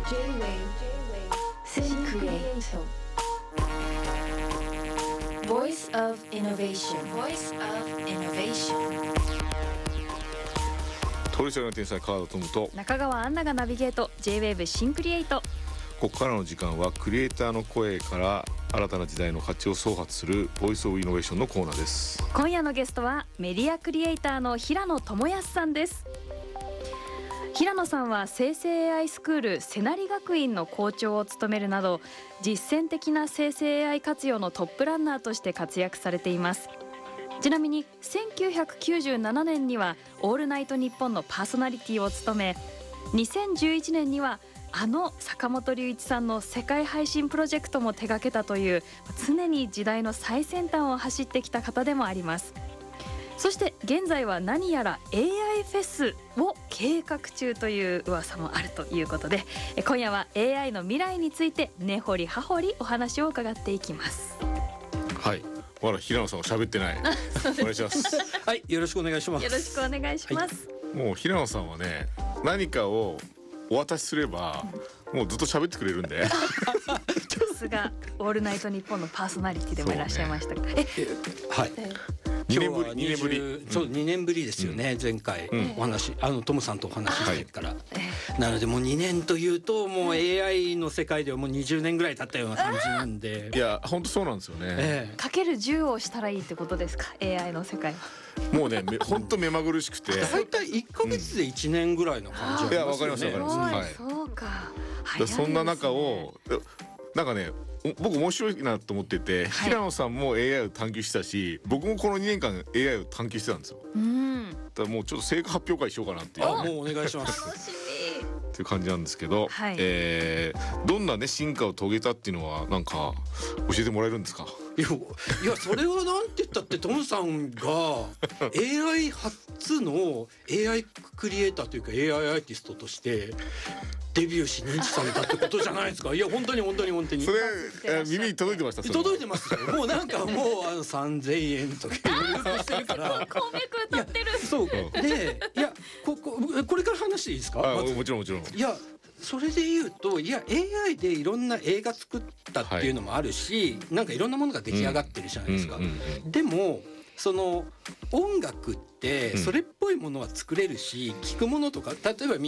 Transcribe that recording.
Syncreate Voice of Innovation Voice of Innovation 取り調べの天才川田智と中川アンナがナビゲート J-Wave シンクリエイト。 ここからの時間はクリエイターの声から新たな時代の価値を創発するボイスオブイノベーションのコーナーです。 今夜のゲストはメディアクリエイターの平野智康さんです。平野さんは生成 AI スクール瀬成学院の校長を務めるなど実践的な生成 AI 活用のトップランナーとして活躍されています。ちなみに1997年にはオールナイトニッポンのパーソナリティを務め、2011年には坂本龍一さんの世界配信プロジェクトも手掛けたという常に時代の最先端を走ってきた方でもあります。そして現在は何やら AI フェスを計画中という噂もあるということで、今夜は AI の未来について根掘り葉掘りお話を伺っていきます。 はい、まだ平野さんが喋ってないお願いしますはい、よろしくお願いします。 よろしくお願いします、 もう平野さんはね、何かをお渡しすればもうずっと喋ってくれるんでさすがオールナイトニッポンのパーソナリティでもいらっしゃいましたが、 はい 2年ぶりそう2年ぶりですよね、前回お話トムさんとお話ししてから、なのでもう2年というともう AI の世界ではもう20年ぐらい経ったような感じなんで、 いや本当そうなんですよね、 かける10をしたらいいってことですか、 AI の世界は。 もうね本当目まぐるしくて大体1ヶ月で1年ぐらいの感じありますよね。 いやわかりますわかります、 そうか、 そんな中をなんかね、僕面白いなと思ってて、平野さんも AI を探求してたし、僕もこの2年間 AI を探求してたんですよ。だからもうちょっと成果発表会しようかなっていう、 もうお願いしますっていう感じなんですけど、どんなね進化を遂げたっていうのはなんか教えてもらえるんですか。 いやそれはなんて言ったってトムさんが AI 初の AI クリエイターというか AI アーティストとしてデビューし認知されたってことじゃないですか。いや本当にそれ耳に届いてました。 届いてますよ。もうなんかもう3000円とかしてるから鉱脈歌ってる。 そうで、いやこれから話していいですか。 もちろん。 いやそれで言うと、いや AI でいろんな映画作ったっていうのもあるし、なんかいろんなものが出来上がってるじゃないですか。でもその音楽ってそれっぽいものは作れるし、聞くものとか例えば